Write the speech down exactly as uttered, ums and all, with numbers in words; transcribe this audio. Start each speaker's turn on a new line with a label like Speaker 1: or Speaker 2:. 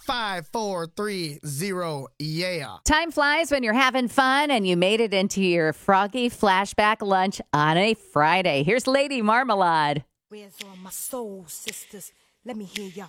Speaker 1: five four three zero, yeah.
Speaker 2: Time flies when you're having fun, and you made it into your froggy flashback lunch on a Friday. Here's Lady Marmalade.
Speaker 3: Where's all my soul sisters? Let me hear your